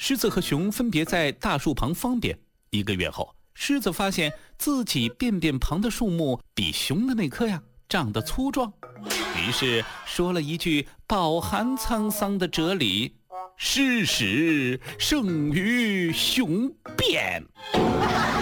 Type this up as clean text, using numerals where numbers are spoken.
狮子和熊分别在大树旁方便。1个月后，狮子发现自己便便旁的树木比熊的那棵长得粗壮，于是说了一句饱含沧桑的哲理：事实胜于雄辩。